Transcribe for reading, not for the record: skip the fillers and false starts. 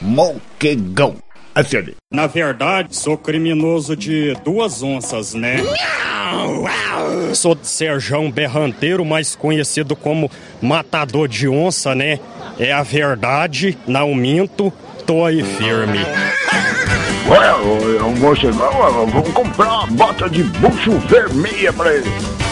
Moquegão. Acione. Na verdade, sou criminoso de 2 onças, né? Sou de Serjão Berranteiro, mais conhecido como Matador de Onça, né? É a verdade, não minto, tô aí firme. Ué, eu vou chegar, vamos comprar uma bota de bucho vermelha pra ele.